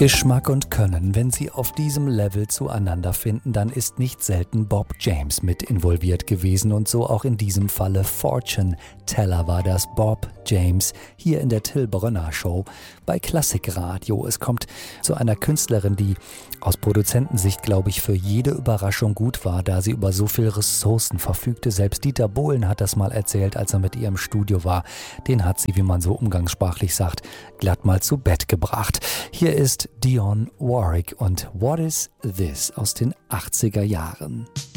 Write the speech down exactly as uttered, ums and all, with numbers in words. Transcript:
Geschmack und Können, wenn sie auf diesem Level zueinander finden, dann ist nicht selten Bob James mit involviert gewesen und so auch in diesem Falle Fortune Teller war das Bob James hier in der Till Brönner Show bei Klassikradio. Es kommt zu einer Künstlerin, die aus Produzentensicht, glaube ich, für jede Überraschung gut war, da sie über so viele Ressourcen verfügte. Selbst Dieter Bohlen hat das mal erzählt, als er mit ihr im Studio war. Den hat sie, wie man so umgangssprachlich sagt, glatt mal zu Bett gebracht. Hier ist Dionne Warwick und What Is This aus den achtziger Jahren.